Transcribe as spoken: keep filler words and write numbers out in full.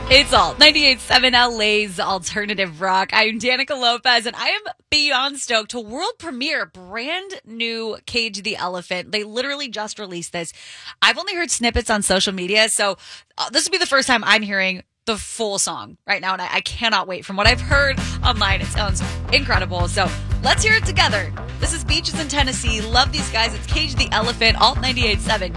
It's all ninety-eight point seven L A's alternative rock. I'm Danica Lopez, and I am beyond stoked to world premiere brand new Cage the Elephant. They literally just released this. I've only heard snippets on social media, so uh, this will be the first time I'm hearing the full song right now, and I, I cannot wait. From what I've heard online, it sounds incredible. So let's hear it together. This is Beaches in Tennessee. Love these guys. It's Cage the Elephant, Alt ninety-eight point seven.